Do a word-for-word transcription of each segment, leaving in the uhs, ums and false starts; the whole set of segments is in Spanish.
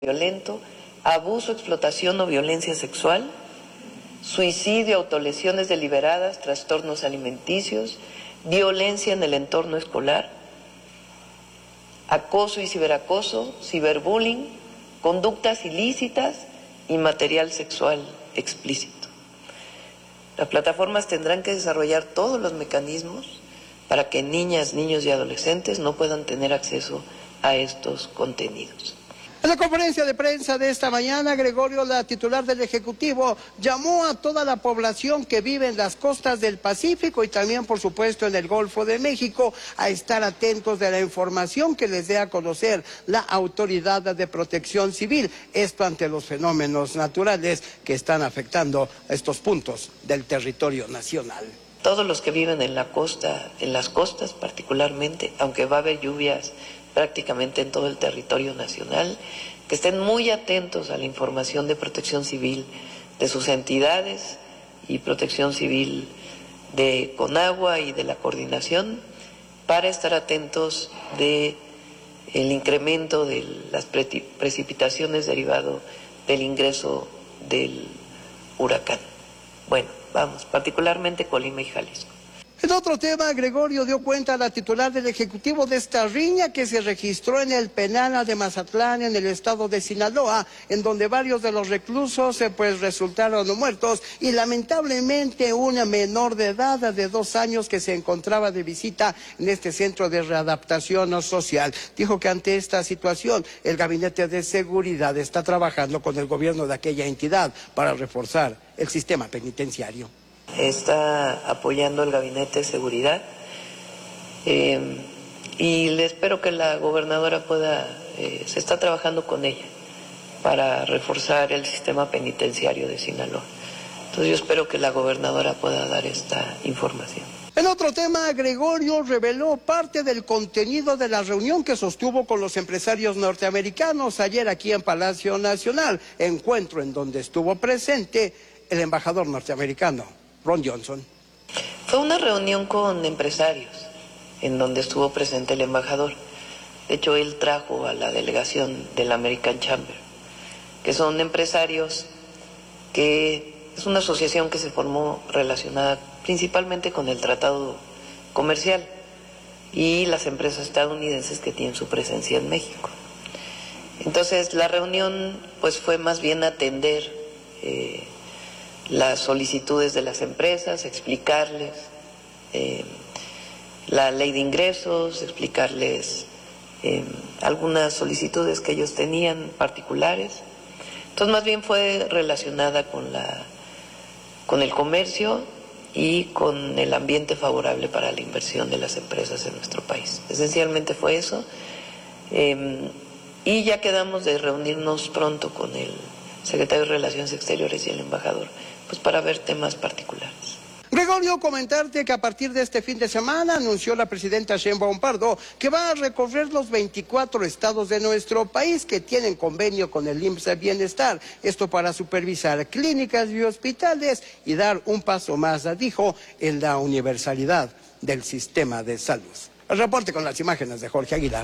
violento, abuso, explotación o violencia sexual, suicidio, autolesiones deliberadas, trastornos alimenticios, violencia en el entorno escolar, acoso y ciberacoso, ciberbullying, conductas ilícitas y material sexual explícito. Las plataformas tendrán que desarrollar todos los mecanismos para que niñas, niños y adolescentes no puedan tener acceso a estos contenidos. En la conferencia de prensa de esta mañana, Gregorio, la titular del Ejecutivo, llamó a toda la población que vive en las costas del Pacífico y también, por supuesto, en el Golfo de México, a estar atentos de la información que les dé a conocer la Autoridad de Protección Civil. Esto ante los fenómenos naturales que están afectando a estos puntos del territorio nacional. Todos los que viven en la costa, en las costas particularmente, aunque va a haber lluvias prácticamente en todo el territorio nacional, que estén muy atentos a la información de Protección Civil de sus entidades y Protección Civil de Conagua y de la coordinación, para estar atentos de el incremento de las pre- precipitaciones derivado del ingreso del huracán. Bueno, vamos, particularmente Colima y Jalisco. En otro tema, Gregorio dio cuenta a la titular del Ejecutivo de esta riña que se registró en el penal de Mazatlán, en el estado de Sinaloa, en donde varios de los reclusos eh, pues resultaron muertos y lamentablemente una menor de edad de dos años que se encontraba de visita en este centro de readaptación social. Dijo que ante esta situación el Gabinete de Seguridad está trabajando con el gobierno de aquella entidad para reforzar el sistema penitenciario. Está apoyando el Gabinete de Seguridad eh, y le espero que la gobernadora pueda, eh, se está trabajando con ella para reforzar el sistema penitenciario de Sinaloa. Entonces yo espero que la gobernadora pueda dar esta información. En otro tema, Gregorio reveló parte del contenido de la reunión que sostuvo con los empresarios norteamericanos ayer aquí en Palacio Nacional, encuentro en donde estuvo presente el embajador norteamericano Ron Johnson. Fue una reunión con empresarios en donde estuvo presente el embajador. De hecho, él trajo a la delegación del American Chamber, que son empresarios que es una asociación que se formó relacionada principalmente con el tratado comercial y las empresas estadounidenses que tienen su presencia en México. Entonces, la reunión pues fue más bien atender eh, las solicitudes de las empresas, explicarles eh, la ley de ingresos, explicarles eh, algunas solicitudes que ellos tenían particulares. Entonces más bien fue relacionada con, la, con el comercio y con el ambiente favorable para la inversión de las empresas en nuestro país. Esencialmente fue eso. Eh, y ya quedamos de reunirnos pronto con el secretario de Relaciones Exteriores y el embajador, pues para ver temas particulares. Gregorio, comentarte que a partir de este fin de semana anunció la presidenta Sheinbaum Pardo que va a recorrer los veinticuatro estados de nuestro país que tienen convenio con el I M S S Bienestar, esto para supervisar clínicas y hospitales y dar un paso más, dijo, en la universalidad del sistema de salud. El reporte con las imágenes de Jorge Aguilar.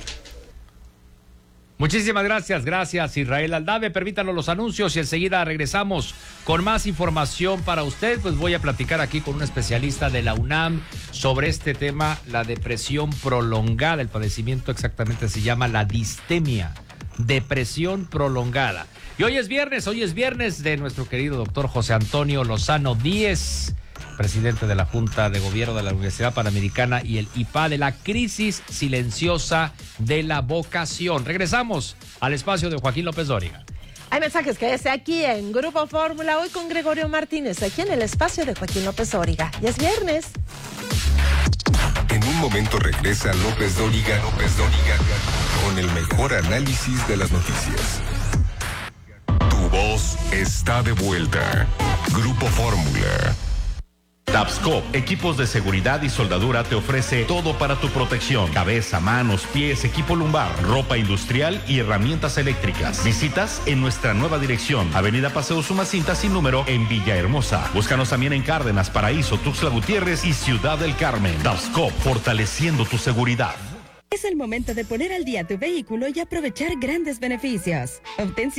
Muchísimas gracias, gracias Israel Aldave. Permítanos los anuncios y enseguida regresamos con más información para usted. Pues voy a platicar aquí con un especialista de la UNAM sobre este tema, la depresión prolongada. El padecimiento exactamente se llama la distemia, depresión prolongada. Y hoy es viernes, hoy es viernes de nuestro querido doctor José Antonio Lozano Díez, presidente de la Junta de Gobierno de la Universidad Panamericana y el I P A, de la crisis silenciosa de la vocación. Regresamos al espacio de Joaquín López Dóriga. Hay mensajes que desde aquí en Grupo Fórmula, hoy con Gregorio Martínez, aquí en el espacio de Joaquín López Dóriga. Ya es viernes. En un momento regresa López Dóriga, López Dóriga, con el mejor análisis de las noticias. Tu voz está de vuelta. Grupo Fórmula. Tapscop, equipos de seguridad y soldadura, te ofrece todo para tu protección: cabeza, manos, pies, equipo lumbar, ropa industrial y herramientas eléctricas. Visitas en nuestra nueva dirección, Avenida Paseo Sumacinta sin número, en Villahermosa. Búscanos también en Cárdenas, Paraíso, Tuxtla Gutiérrez y Ciudad del Carmen. Tapscop, fortaleciendo tu seguridad. Es el momento de poner al día tu vehículo y aprovechar grandes beneficios. Obtén